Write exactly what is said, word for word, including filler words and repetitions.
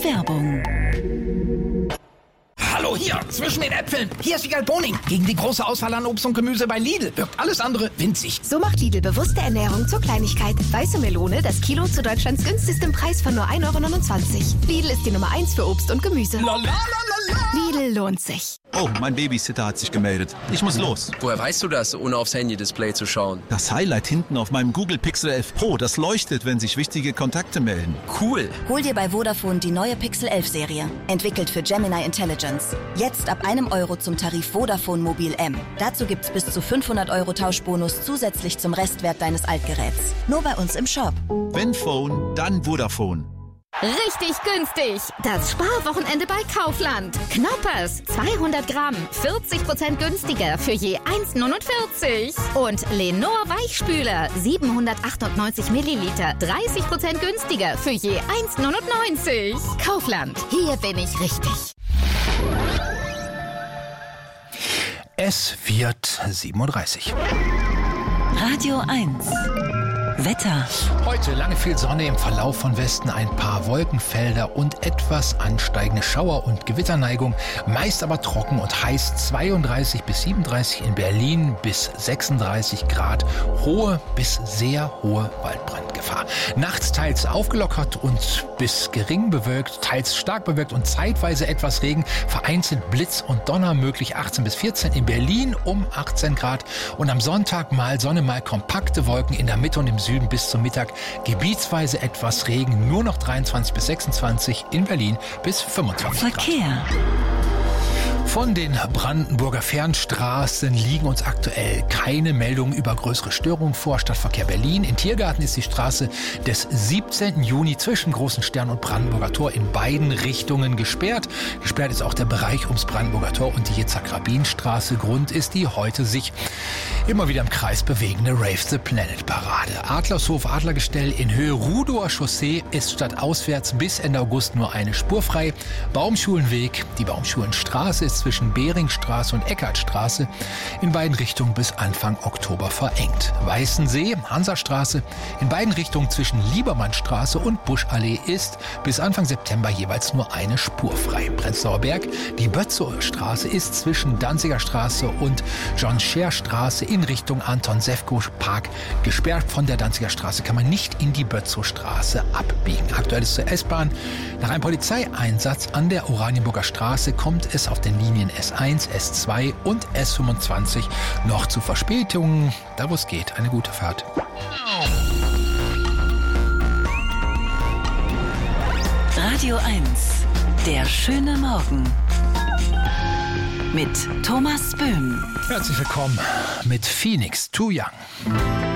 Werbung. Hallo, hier, zwischen den Äpfeln. Hier ist Wiegald Boning. Gegen die große Auswahl an Obst und Gemüse bei Lidl wirkt alles andere winzig. So macht Lidl bewusste Ernährung zur Kleinigkeit. Weiße Melone, das Kilo zu Deutschlands günstigstem Preis von nur ein Euro neunundzwanzig. Lidl ist die Nummer eins für Obst und Gemüse. La, la, la, la, la. Lidl lohnt sich. Oh, mein Babysitter hat sich gemeldet. Ich muss los. Woher weißt du das, ohne aufs Handy-Display zu schauen? Das Highlight hinten auf meinem Google Pixel elf Pro, das leuchtet, wenn sich wichtige Kontakte melden. Cool. Hol dir bei Vodafone die neue Pixel elf Serie. Entwickelt für Gemini Intelligence. Jetzt ab einem Euro zum Tarif Vodafone Mobil M. Dazu gibt's bis zu fünfhundert Euro Tauschbonus zusätzlich zum Restwert deines Altgeräts. Nur bei uns im Shop. Wenn Phone, dann Vodafone. Richtig günstig. Das Sparwochenende bei Kaufland. Knoppers, zweihundert Gramm, vierzig Prozent günstiger für je eins Komma neunundvierzig. Und Lenor Weichspüler, siebenhundertachtundneunzig Milliliter, dreißig Prozent günstiger für je eins Komma neunundneunzig. Kaufland, hier bin ich richtig. Es wird sieben Uhr dreißig. Radio eins. Wetter. Heute lange viel Sonne, im Verlauf von Westen ein paar Wolkenfelder und etwas ansteigende Schauer- und Gewitterneigung. Meist aber trocken und heiß, zweiunddreißig bis siebenunddreißig in Berlin bis sechsunddreißig Grad. Hohe bis sehr hohe Waldbrandgefahr. Nachts teils aufgelockert und bis gering bewölkt, teils stark bewölkt und zeitweise etwas Regen. Vereinzelt Blitz und Donner möglich, achtzehn bis vierzehn in Berlin um achtzehn Grad. Und am Sonntag mal Sonne, mal kompakte Wolken in der Mitte und im Süden bis zum Mittag. Gebietsweise etwas Regen, nur noch dreiundzwanzig bis sechsundzwanzig in Berlin bis fünfundzwanzig Grad. Verkehr. Von den Brandenburger Fernstraßen liegen uns aktuell keine Meldungen über größere Störungen vor. Stadtverkehr Berlin. In Tiergarten ist die Straße des siebzehnten Juni zwischen Großen Stern und Brandenburger Tor in beiden Richtungen gesperrt. Gesperrt ist auch der Bereich ums Brandenburger Tor und die Yitzhak-Rabin-Straße. Grund ist die heute sich immer wieder im Kreis bewegende Rave the Planet Parade. Adlershof Adlergestell in Höhe Rudower Chaussee ist stadtauswärts bis Ende August nur eine Spur frei. Baumschulenweg, die Baumschulenstraße ist zwischen Beringstraße und Eckartstraße in beiden Richtungen bis Anfang Oktober verengt. Weißensee, Hansastraße in beiden Richtungen zwischen Liebermannstraße und Buschallee ist bis Anfang September jeweils nur eine Spur frei. Prenzlauer Berg, die Bötzower Straße ist zwischen Danziger Straße und John-Scher-Straße in Richtung Anton-Sefko-Park gesperrt. Von der Danziger Straße kann man nicht in die Bötzow-Straße abbiegen. Aktuell ist zur S-Bahn. Nach einem Polizeieinsatz an der Oranienburger Straße kommt es auf den Linien S eins, S zwei und S fünfundzwanzig noch zu Verspätungen. Da wo es geht, eine gute Fahrt. Radio eins. Der schöne Morgen. Mit Thomas Böhm. Herzlich willkommen mit Phoenix Too Young.